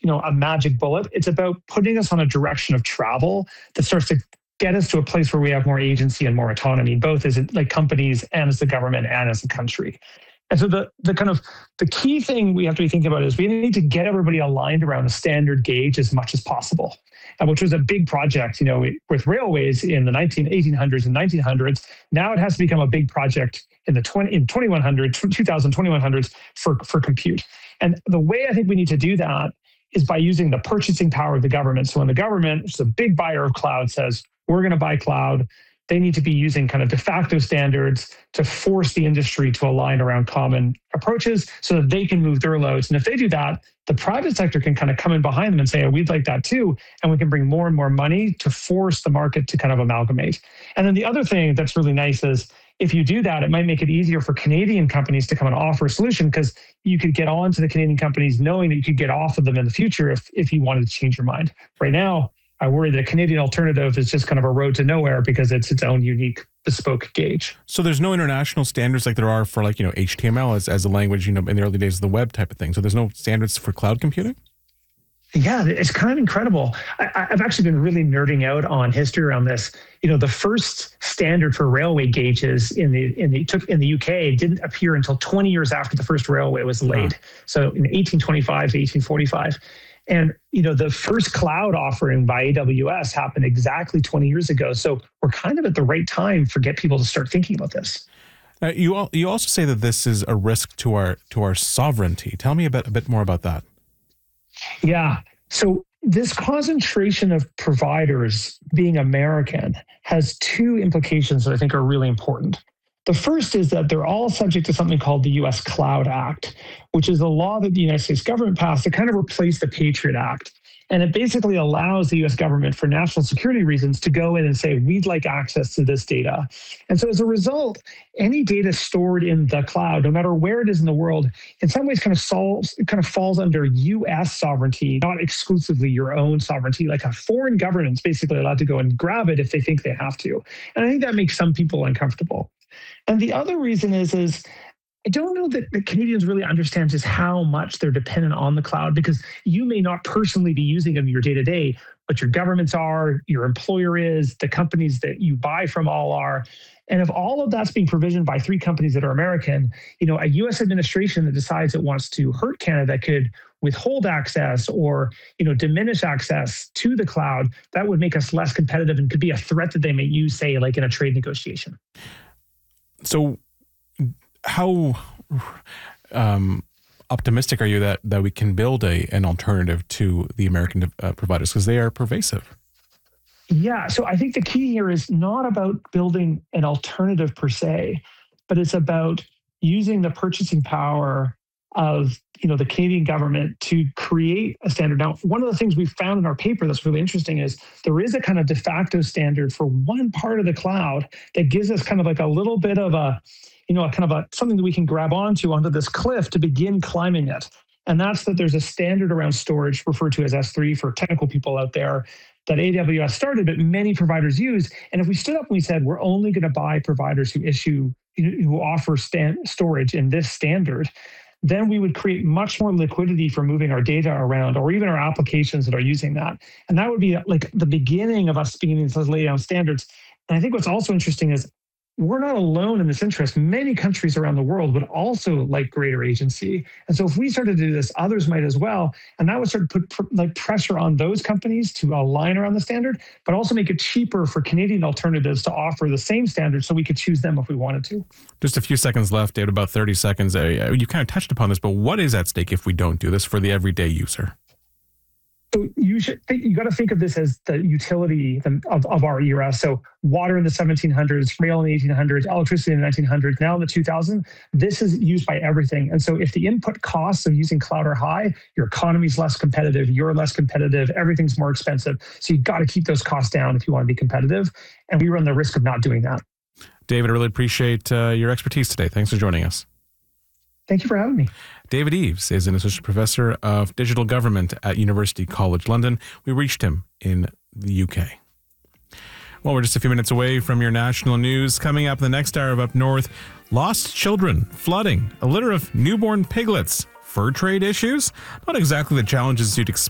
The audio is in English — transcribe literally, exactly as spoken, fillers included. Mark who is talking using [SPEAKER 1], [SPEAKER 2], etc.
[SPEAKER 1] you know, a magic bullet. It's about putting us on a direction of travel that starts to get us to a place where we have more agency and more autonomy, both as like companies and as the government and as a country. And so the the kind of the key thing we have to be thinking about is we need to get everybody aligned around a standard gauge as much as possible, uh, which was a big project, you know, with railways in the nineteen, eighteen hundreds and nineteen hundreds. Now it has to become a big project in the twenty in twenty-one hundred, two thousand, twenty-one hundreds for, for compute. And the way I think we need to do that is by using the purchasing power of the government. So when the government, which is a big buyer of cloud, says, we're going to buy cloud, they need to be using kind of de facto standards to force the industry to align around common approaches so that they can move their loads. And if they do that, the private sector can kind of come in behind them and say, oh, we'd like that too. And we can bring more and more money to force the market to kind of amalgamate. And then the other thing that's really nice is if you do that, it might make it easier for Canadian companies to come and offer a solution because you could get on to the Canadian companies knowing that you could get off of them in the future if, if you wanted to change your mind. Right now, I worry that a Canadian alternative is just kind of a road to nowhere because it's its own unique bespoke gauge.
[SPEAKER 2] So there's no international standards like there are for like, you know, H T M L as, as a language, you know, in the early days of the web type of thing. So there's no standards for cloud computing?
[SPEAKER 1] Yeah, it's kind of incredible. I, I've actually been really nerding out on history around this. You know, the first standard for railway gauges in the in the took in the U K didn't appear until twenty years after the first railway was laid. Huh. So in eighteen twenty-five to eighteen forty-five. And, you know, the first cloud offering by A W S happened exactly twenty years ago. So we're kind of at the right time for get people to start thinking about this.
[SPEAKER 2] Uh, you all, you also say that this is a risk to our to our sovereignty. Tell me a bit a bit more about that.
[SPEAKER 1] Yeah. So this concentration of providers being American has two implications that I think are really important. The first is that they're all subject to something called the U S Cloud Act, which is a law that the United States government passed to kind of replace the Patriot Act. And it basically allows the U S government, for national security reasons, to go in and say, we'd like access to this data. And so as a result, any data stored in the cloud, no matter where it is in the world, in some ways kind of solves, it kind of falls under U S sovereignty, not exclusively your own sovereignty. Like a foreign government's basically allowed to go and grab it if they think they have to. And I think that makes some people uncomfortable. And the other reason is, is I don't know that the Canadians really understand just how much they're dependent on the cloud, because you may not personally be using them your day to day, but your governments are, your employer is, the companies that you buy from all are. And if all of that's being provisioned by three companies that are American, you know, a U S administration that decides it wants to hurt Canada could withhold access or, you know, diminish access to the cloud. That would make us less competitive and could be a threat that they may use, say, like in a trade negotiation.
[SPEAKER 2] So how um, optimistic are you that, that we can build a an alternative to the American uh, providers, because they are pervasive?
[SPEAKER 1] Yeah, so I think the key here is not about building an alternative per se, but it's about using the purchasing power of, you know, the Canadian government to create a standard. Now, one of the things we found in our paper that's really interesting is there is a kind of de facto standard for one part of the cloud that gives us kind of like a little bit of a, you know, a kind of a something that we can grab onto onto this cliff to begin climbing it. And that's that there's a standard around storage referred to as S three for technical people out there that A W S started, but many providers use. And if we stood up and we said, we're only going to buy providers who issue, who offer stand, storage in this standard, then we would create much more liquidity for moving our data around, or even our applications that are using that. And that would be like the beginning of us beginning to lay down standards. And I think what's also interesting is we're not alone in this interest. Many countries around the world would also like greater agency. And so if we started to do this, others might as well. And that would start to put pr- like pressure on those companies to align around the standard, but also make it cheaper for Canadian alternatives to offer the same standard so we could choose them if we wanted to.
[SPEAKER 2] Just a few seconds left, David, about thirty seconds. Uh, you kind of touched upon this, but what is at stake if we don't do this for the everyday user?
[SPEAKER 1] So you should think, you got to think of this as the utility of, of our era. So water in the seventeen hundreds, rail in the eighteen hundreds, electricity in the nineteen hundreds, now in the two thousands, this is used by everything. And so if the input costs of using cloud are high, your economy's less competitive, you're less competitive, everything's more expensive. So you've got to keep those costs down if you want to be competitive. And we run the risk of not doing that.
[SPEAKER 2] David, I really appreciate uh, your expertise today. Thanks for joining us.
[SPEAKER 1] Thank you for having me.
[SPEAKER 2] David Eaves is an associate professor of digital government at University College London. We reached him in the U K. Well, we're just a few minutes away from your national news. Coming up in the next hour of Up North, lost children, flooding, a litter of newborn piglets, fur trade issues. Not exactly the challenges you'd expect